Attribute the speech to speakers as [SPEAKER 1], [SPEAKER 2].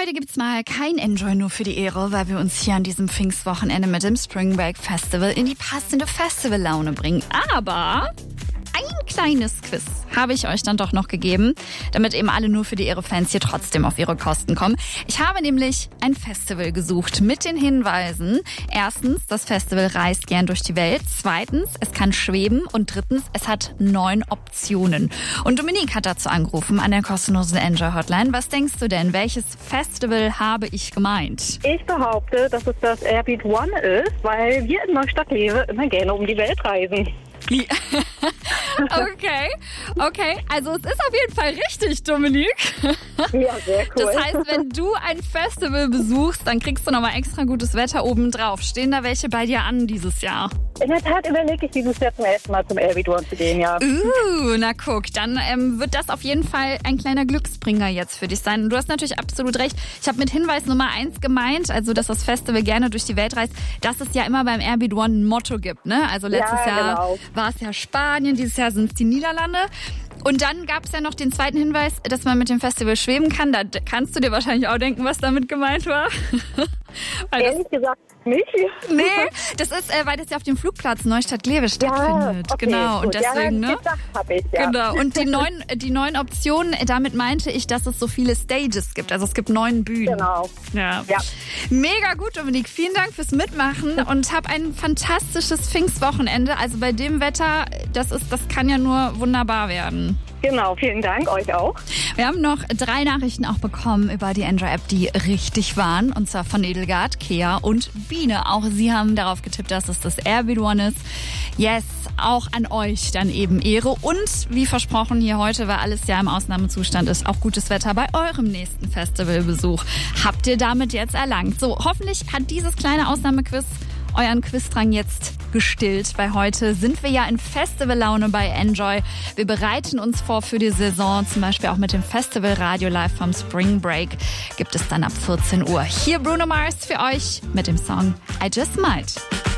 [SPEAKER 1] heute gibt's mal kein Enjoy nur für die Ehre, weil wir uns hier an diesem Pfingstwochenende mit dem Spring Break Festival in die passende Festivallaune bringen. Aber ein kleines Quiz habe ich euch dann doch noch gegeben, damit eben alle nur für die Ehre-Fans hier trotzdem auf ihre Kosten kommen. Ich habe nämlich ein Festival gesucht mit den Hinweisen. Erstens, das Festival reist gern durch die Welt. Zweitens, es kann schweben. Und drittens, es hat 9 Optionen. Und Dominique hat dazu angerufen an der kostenlosen Enjoy-Hotline. Was denkst du denn? Welches Festival habe ich gemeint?
[SPEAKER 2] Ich behaupte, dass es das Airbeat One ist, weil wir in Neustadt-Lewe immer gerne um die Welt reisen.
[SPEAKER 1] Okay. Also es ist auf jeden Fall richtig, Dominique.
[SPEAKER 2] Ja, sehr cool.
[SPEAKER 1] Das heißt, wenn du ein Festival besuchst, dann kriegst du nochmal extra gutes Wetter obendrauf. Stehen da welche bei dir an dieses Jahr?
[SPEAKER 2] In der Tat überlege ich dieses Jahr zum ersten Mal zum Airbeat One zu gehen, ja.
[SPEAKER 1] Na guck, dann wird das auf jeden Fall ein kleiner Glücksbringer jetzt für dich sein. Und du hast natürlich absolut recht. Ich habe mit Hinweis Nummer 1 gemeint, also dass das Festival gerne durch die Welt reist, dass es ja immer beim Airbeat One ein Motto gibt, ne? Also letztes Jahr war es ja Spanien, dieses Jahr sind es die Niederlande. Und dann gab es ja noch den zweiten Hinweis, dass man mit dem Festival schweben kann. Da kannst du dir wahrscheinlich auch denken, was damit gemeint war.
[SPEAKER 2] Ehrlich gesagt nicht.
[SPEAKER 1] Nee, das ist, weil das ja auf dem Flugplatz Neustadt-Glewe stattfindet.
[SPEAKER 2] Ja, okay,
[SPEAKER 1] genau.
[SPEAKER 2] gut.
[SPEAKER 1] Und deswegen,
[SPEAKER 2] ja,
[SPEAKER 1] ne?
[SPEAKER 2] Gedacht hab ich, ja.
[SPEAKER 1] Genau. Und die neuen Optionen, damit meinte ich, dass es so viele Stages gibt. Also es gibt 9 Bühnen.
[SPEAKER 2] Genau.
[SPEAKER 1] Ja. Mega gut, Dominique. Vielen Dank fürs Mitmachen und hab ein fantastisches Pfingstwochenende. Also bei dem Wetter, das kann ja nur wunderbar werden.
[SPEAKER 2] Genau, vielen Dank, euch auch.
[SPEAKER 1] Wir haben noch 3 Nachrichten auch bekommen über die Enjoy-App, die richtig waren. Und zwar von Edelgard, Kea und Biene. Auch sie haben darauf getippt, dass es das Airbeat One ist. Yes, auch an euch dann eben Ehre. Und wie versprochen hier heute, weil alles ja im Ausnahmezustand ist, auch gutes Wetter bei eurem nächsten Festivalbesuch. Habt ihr damit jetzt erlangt. So, hoffentlich hat dieses kleine Ausnahmequiz euren Quizdrang jetzt gestillt, weil heute sind wir ja in Festivallaune bei Enjoy. Wir bereiten uns vor für die Saison, zum Beispiel auch mit dem Festival Radio Live vom Spring Break. Gibt es dann ab 14 Uhr. Hier Bruno Mars für euch mit dem Song I Just Might.